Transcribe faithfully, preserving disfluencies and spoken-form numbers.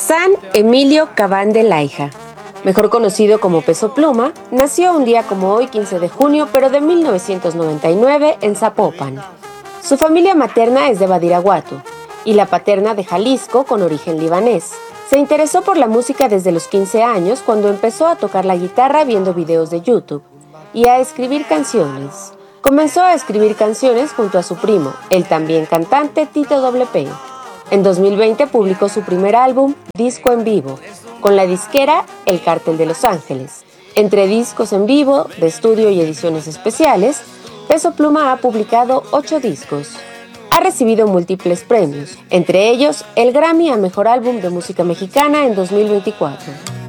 Hassan Emilio Cabán de Laija, mejor conocido como Peso Pluma, nació un día como hoy, quince de junio, pero de mil novecientos noventa y nueve, en Zapopan. Su familia materna es de Badiraguato y la paterna de Jalisco, con origen libanés. Se interesó por la música desde los quince años, cuando empezó a tocar la guitarra viendo videos de YouTube y a escribir canciones. Comenzó a escribir canciones junto a su primo, el también cantante Tito Doble P. En dos mil veinte publicó su primer álbum, Disco en Vivo, con la disquera El Cártel de Los Ángeles. Entre discos en vivo, de estudio y ediciones especiales, Peso Pluma ha publicado ocho discos. Ha recibido múltiples premios, entre ellos el Grammy a Mejor Álbum de Música Mexicana en dos mil veinticuatro.